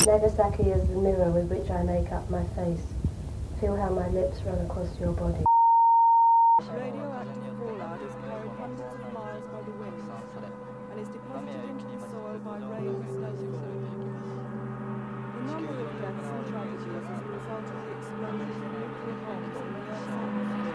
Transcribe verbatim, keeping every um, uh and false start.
Nagasaki is the mirror with which I make up my face. Feel how my lips run across your body. Radioactive fallout is carried hundreds of miles by the winds and is deposited into the soil by rain, snow and silica.